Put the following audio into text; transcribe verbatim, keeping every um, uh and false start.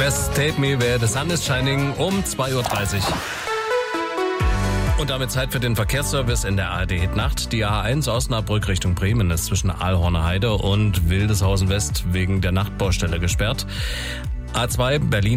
Just Take Me Where the Sun is Shining um zwei Uhr dreißig. Und damit Zeit für den Verkehrsservice in der A R D Hit Nacht. Die A eins Osnabrück Richtung Bremen ist zwischen Aalhorner Heide und Wildeshausen West wegen der Nachtbaustelle gesperrt. A zwei Berlin